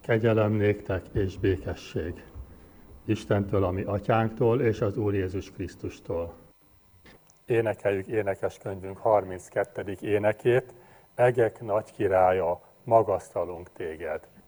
Kegyelem néktek és békesség Istentől, a mi atyánktól és az Úr Jézus Krisztustól. Énekeljük énekeskönyvünk 32. énekét, Egek nagy királya, magasztalunk téged.